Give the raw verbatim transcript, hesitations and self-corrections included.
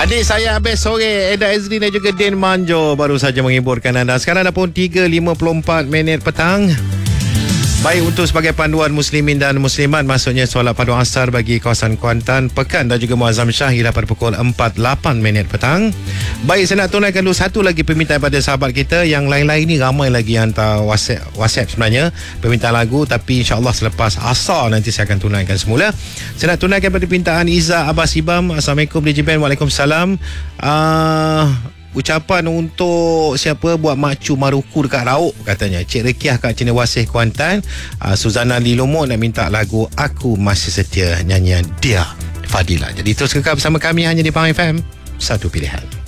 Adik saya habis sore, Eda Ezri dan juga Din Manjo baru saja menghiburkan anda. Sekarang dah pun tiga lima puluh empat minit petang. Baik, untuk sebagai panduan muslimin dan muslimat, maksudnya solat padu asar bagi kawasan Kuantan, Pekan dan juga Muazzam Syahir pada pukul empat lapan minit petang. Baik, saya nak tunaikan dulu satu lagi permintaan pada sahabat kita. Yang lain-lain ni ramai lagi hantar WhatsApp, WhatsApp sebenarnya permintaan lagu, tapi insyaAllah selepas asar nanti saya akan tunaikan semula. Saya nak tunaikan pada permintaan Iza Abbas Ibam. Assalamualaikum D J Ben. Waalaikumsalam. uh, Ucapan untuk siapa buat Makcu Maruku dekat Rauk, katanya Cik Rekiah kat Cenderawasih Kuantan. uh, Suzana Lilomok nak minta lagu Aku Masih Setia, nyanyian Dia Fadila. Jadi terus kekal bersama kami hanya di Pahang F M, satu pilihan.